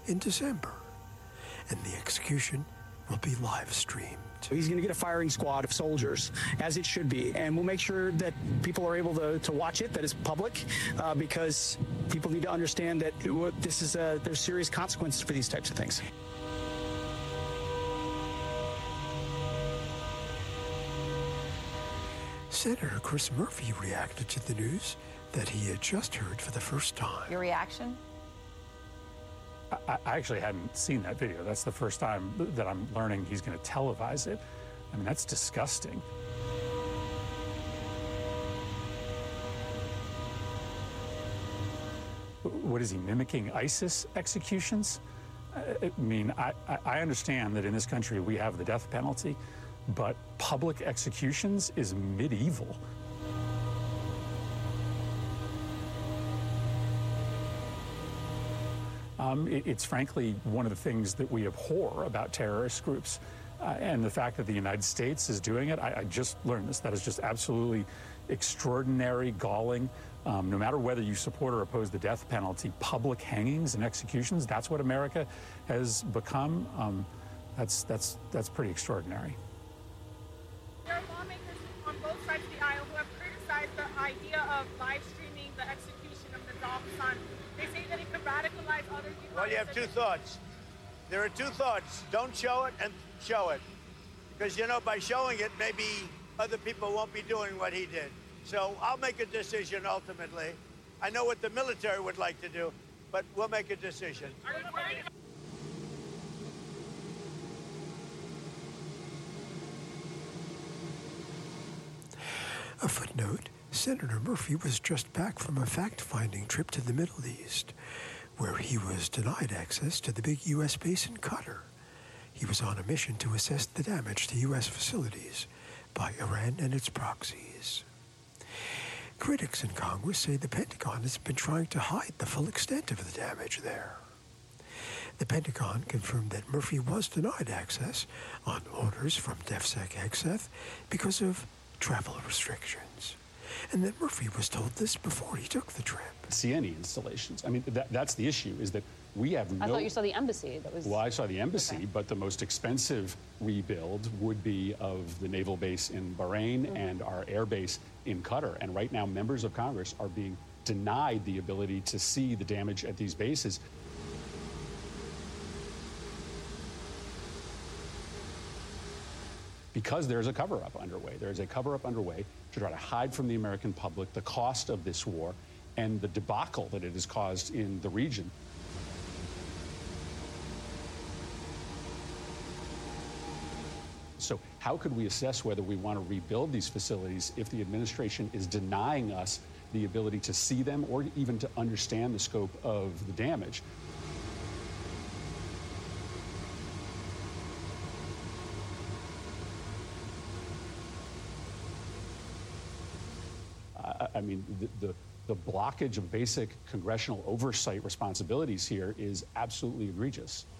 in December, and the execution will be live streamed. He's going to get a firing squad of soldiers, as it should be, and we'll make sure that people are able to watch it, that it's public, because people need to understand that this is there's serious consequences for these types of things. Senator Chris Murphy reacted to the news that he had just heard for the first time. Your reaction? I actually hadn't seen that video. That's the first time that I'm learning he's going to televise it. I mean, that's disgusting. What is he, mimicking ISIS executions? I mean, I understand that in this country we have the death penalty, but public executions is medieval. It's frankly one of the things that we abhor about terrorist groups. And the fact that the United States is doing it, I just learned this. That is just absolutely extraordinary, galling. No matter whether you support or oppose the death penalty, public hangings and executions, that's what America has become. That's pretty extraordinary. There are lawmakers on both sides of the aisle who have criticized the idea of live streaming the execution of Nidal's son. They say that it could radicalize other people. Well, you have two thoughts. There are two thoughts. Don't show it and show it. Because, you know, by showing it, maybe other people won't be doing what he did. So I'll make a decision ultimately. I know what the military would like to do, but we'll make a decision. Are you worried? A footnote, Senator Murphy was just back from a fact-finding trip to the Middle East, where he was denied access to the big U.S. base in Qatar. He was on a mission to assess the damage to U.S. facilities by Iran and its proxies. Critics in Congress say the Pentagon has been trying to hide the full extent of the damage there. The Pentagon confirmed that Murphy was denied access on orders from DefSec-Exeth because of travel restrictions, and that Murphy was told this before he took the trip. See any installations. I mean, that's the issue, is that we have no... I thought you saw the embassy. That was... Well, I saw the embassy, okay. But the most expensive rebuild would be of the naval base in Bahrain and our air base in Qatar. And right now, members of Congress are being denied the ability to see the damage at these bases. Because there's a cover-up underway. There's a cover-up underway to try to hide from the American public the cost of this war and the debacle that it has caused in the region. So how could we assess whether we want to rebuild these facilities if the administration is denying us the ability to see them or even to understand the scope of the damage? I mean, the blockage of basic congressional oversight responsibilities here is absolutely egregious.